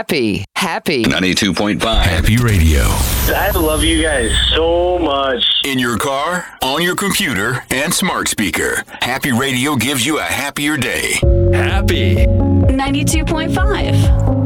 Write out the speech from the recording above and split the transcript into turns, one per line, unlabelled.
happy.
92.5 Happy Radio.
I love you guys so much.
In your car, on your computer, and smart speaker. Happy Radio gives you a happier day. Happy.
92.5.